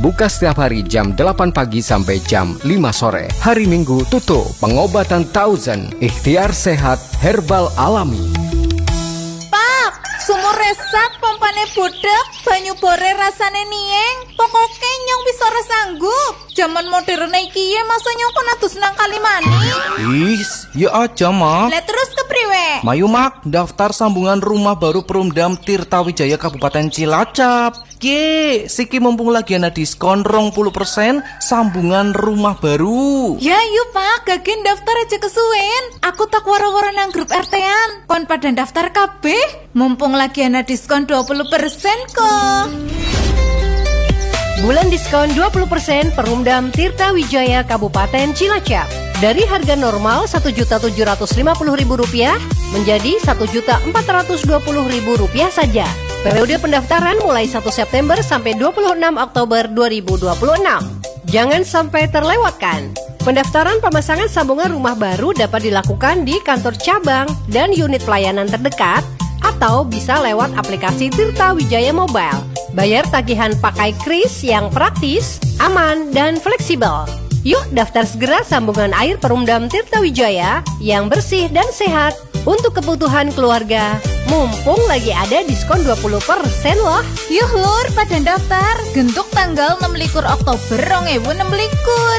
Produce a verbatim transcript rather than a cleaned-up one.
buka setiap hari jam delapan pagi sampai jam lima sore. Hari Minggu tutup. Pengobatan Thousand, ikhtiar sehat herbal alami. Sumur resak, pompane budek, banyu bore rasane nieng. Pokoknya nyong bisa ora sanggup. Zaman modern iki ya masa nyong kon atus nang Kalimani. Is, ya aja mak. Lah terus kepriwe? Mayu mak, daftar sambungan rumah baru Perumdam Tirta Wijaya Kabupaten Cilacap. Ye, siki mumpung lagi ana diskon dua puluh persen sambungan rumah baru. Ya yuk pak, gagen daftar aja kesuwen. Aku tak waro-waro nang grup R T-an. Kon pada daftar kabeh. Mumpung lagi ana diskon dua puluh persen kok. Bulan diskon dua puluh persen Perumdam Tirta Wijaya Kabupaten Cilacap. Dari harga normal satu juta tujuh ratus lima puluh ribu rupiah menjadi satu juta empat ratus dua puluh ribu rupiah saja. Periode pendaftaran mulai satu September sampai dua puluh enam Oktober dua ribu dua puluh enam. Jangan sampai terlewatkan. Pendaftaran pemasangan sambungan rumah baru dapat dilakukan di kantor cabang dan unit pelayanan terdekat atau bisa lewat aplikasi Tirta Wijaya Mobile. Bayar tagihan pakai kris yang praktis, aman, dan fleksibel. Yuk daftar segera sambungan air Perumdam Tirta Wijaya yang bersih dan sehat untuk kebutuhan keluarga. Mumpung lagi ada diskon dua puluh persen loh. Yuhur pada daftar. Gentuk tanggal enam likur Oktober dua ribu enam belas.